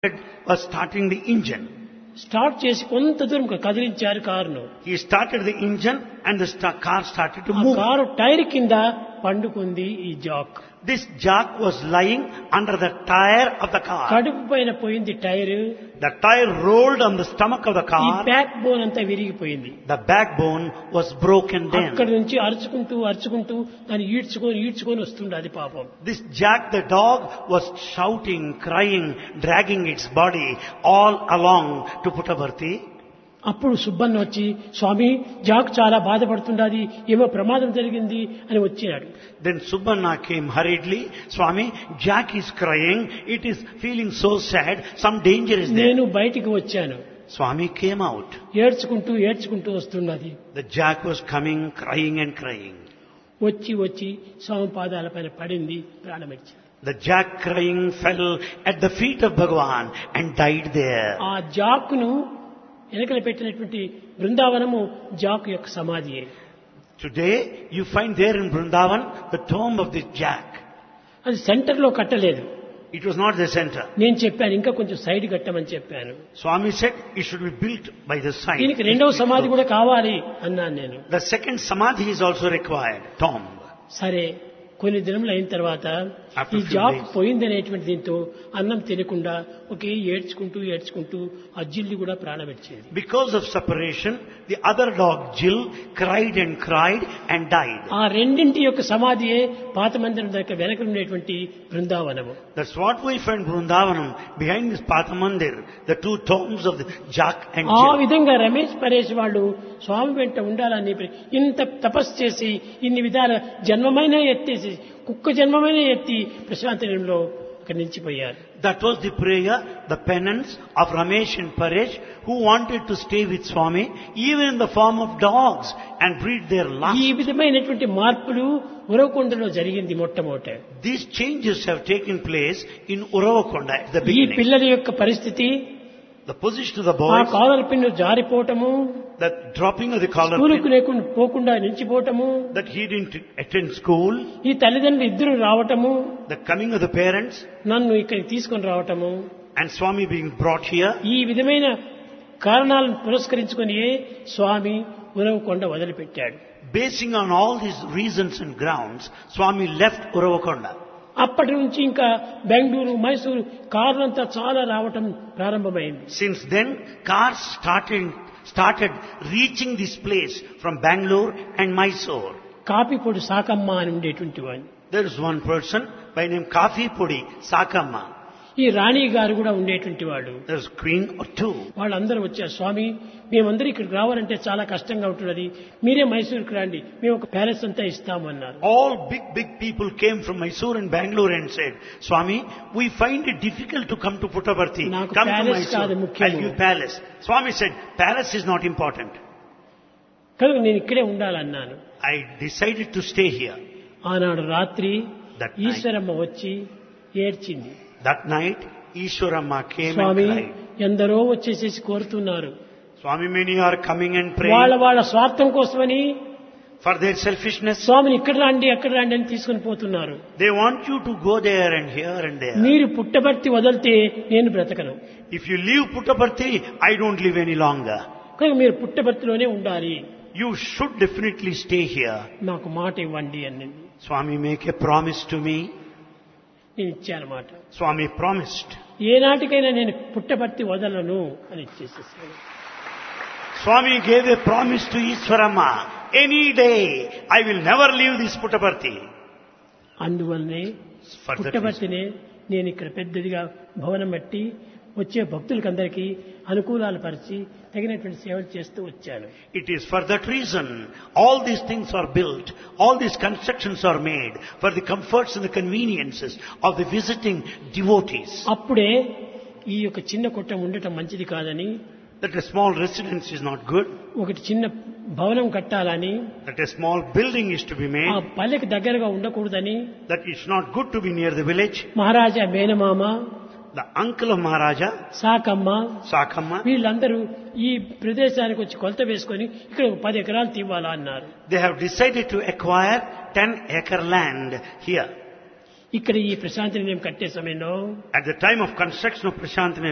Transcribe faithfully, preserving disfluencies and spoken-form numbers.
was starting the engine. Start చేసి కొంత దూరం కదిలించారు కారును. He started the engine and the sta- car started to ఆ move. కారు టైర్ కింద పండుకుంది ఈ Jack. This jack was lying under the tire of the car. కడుపు పైన పోయింది tyre. The tire rolled on the stomach of the ఈ car. Back bone అంతా విరిగిపోయింది. The backbone was broken అక్కడ down. నుంచి అరుచుకుంటూ అరుచుకుంటూ దాన్ని ఈడ్చుకొని ఈడ్చుకొని వస్తుంది అది పాపం. This Jack the dog was shouting, crying, dragging its body all along to Puttaparthi. అప్పుడు సుబ్బన్న వచ్చి స్వామి జాక్ చాలా బాధపడుతున్నది, ఏమో ప్రమాదం జరిగింది అని వచ్చినాడు. Then Subbanna came hurriedly. Swami, Jack is crying. It is feeling so sad. Some danger is there. నేను బయటికి వచ్చాను. Swami came out. ఏడ్చుకుంటూ ఏడ్చుకుంటూ వస్తున్నది. The Jack was coming, crying and crying. వచ్చి వచ్చి స్వామి పాదాల పైన పడింది, ప్రాణమిచ్చింది. The Jack crying fell at the feet of Bhagavan and died there. ఆ జాక్ను వెనకల పెట్టినటువంటి బృందావనము జాక్ యొక్క సమాధియే. Today you find there in Vrindavan the tomb of this Jack. అది సెంటర్ లో కట్టలేదు. It was not the center. నేను చెప్పాను ఇంకా కొంచెం సైడ్ కట్టమని చెప్పాను. Swami said it should be built by the side. దీనికి రెండవ సమాధి కూడా కావాలి అన్నాను నేను. The second samadhi is also required, tomb. సరే, కొన్ని దినములు అయిన తర్వాత After ఈ few జాబ్ days. పోయింది అనేటువంటి దీంతో అన్నం తినకుండా ఒకే ఏడ్చుకుంటూ ఏడ్చుకుంటూ ఆ జిల్లి కూడా ప్రాణపెట్టేది. Because of separation, the other dog Jill cried and cried and died. ఆ రెండింటి యొక్క సమాధియే పాత మందిరం దగ్గర వెనక ఉండేటువంటి బృందావనము. That's what we find Vrindavanam behind this Pathamandir, the two tombs of the Jack and ఆ Jill. విధంగా రమేష్ పరేష్ వాళ్ళు స్వామి వెంట ఉండాలని ఇంత తపస్సు చేసి ఇన్ని విధాల జన్మమైన ఎత్తేసి కుక్క జన్మమైన ఎత్తి ప్రశాంతంలో అక్కడ నిలిచిపోయారు. That was the prayer, the penance of Ramesh and Paresh, who wanted to stay with Swami even in the form of dogs and breathe their last. ఈ విధమైనటువంటి మార్పులు ఉరవకొండలో జరిగింది మొట్టమొదట. These changes have taken place in Uravakonda at the ఈ beginning. పిల్లల యొక్క పరిస్థితి, The position of the ఆ boys, caller pin జారిపోవటము, the dropping of the collar స్కూలుకు pin, లేకుండా పోకుండా నిలిచిపోవటము, that he didn't attend school, ఈ తల్లిదండ్రులు ఇద్దరు రావటము, the coming of the parents, నన్ను ఇక్కడికి తీసుకొని రావటము, and Swami being brought here. ఈ విధమైన కారణాలను పురస్కరించుకొని స్వామి ఉరవకొండ వదిలిపెట్టాడు. Basing on all these reasons and grounds, Swami left Uravakonda. అప్పటి నుంచి ఇంకా బెంగళూరు, మైసూరు కార్లంతా చాలా రావటం ప్రారంభమైంది. Since then, cars started, started reaching this place from Bangalore and Mysore. కాపిపొడి Sakamma అని ఉండేటువంటి వాడిని. There is one person by name Kafi Pudi Sakamma. ఈ రాణి గారు కూడా ఉండేటువంటి వాడు. There's queen or two. వాళ్ళందరూ వచ్చారు, స్వామి మేమందరూ ఇక్కడికి రావాలంటే చాలా కష్టంగా ఉంటున్నది, మీరే మైసూరుకి రండి, మేము ఒక ప్యాలెస్ అంతా ఇస్తాము అన్నారు. All big, big people came from Mysore and Bangalore and said, Swami, we find it difficult to come to Puttaparthi. నాకు Come to palace కాదు Mysore. ముఖ్యము. I'll give palace. Swami said, palace is not important. కనుక నేను ఇక్కడే ఉండాలన్నాను. I decided to stay here. ఆనాడు రాత్రి That night. Eshwaramma వచ్చి ఏడ్చింది. That night, Ishwaramma came Swamy and cried. ఎందరో వచ్చేసేసి కోరుతున్నారు, Swami, many are coming and వాళ్ళ praying వాళ్ళ స్వార్థం కోసమని for their selfishness. స్వామిని ఇక్కడ రండి అక్కడ రండి అని తీసుకుని పోతున్నారు. They want you to go there and here and there. మీరు పుట్టబర్తి వదిలితే నేను బ్రతకను, If you leave Puttaparthi, I don't live any longer. కనుక మీరు పుట్టబర్తిలోనే ఉండాలి, You should definitely stay here. నాకు మాట ఇవ్వండి అని Swami, make a promise to me. నేను ఇచ్చాను మాట. Swami promised. ఏనాటికైనా నేను పుట్టబర్తి వదలను అని ఇచ్చేసేసాను. Swami gave a promise to Ishwaramma. Any day, I will never leave this Puttaparthi. అందువల్లనే For that పుట్టబర్తినే నేను ఇక్కడ పెద్దదిగా భవనం బట్టి వచ్చే భక్తులకందరికీ అనుకూలాలు పరిచి తగినటువంటి సేవలు చేస్తూ వచ్చాను. It is for that reason all these things are built, all these constructions are made for the comforts and the conveniences of the visiting devotees. అప్పుడే ఈ యొక్క చిన్న కొట్టం ఉండటం మంచిది కాదని, That a small residence is not good, ఒకటి చిన్న భవనం కట్టాలని, that a small building is to be ఆ made, పల్లెకి దగ్గరగా ఉండకూడదని that it's not good to be near the village. మహారాజా మేనమామ, The uncle of Maharaja, Sakamma Sakamma, వీళ్ళందరూ ఈ ప్రదేశానికి వచ్చి కొలత వేసుకొని ఇక్కడ ఒక పది ఎకరాలు తీవాలా అన్నారు. they have decided to acquire ten acre land here. ఇక్కడ ఈ ప్రశాంతి నిలయం కట్టే సమయంలో At the time of construction of Prashant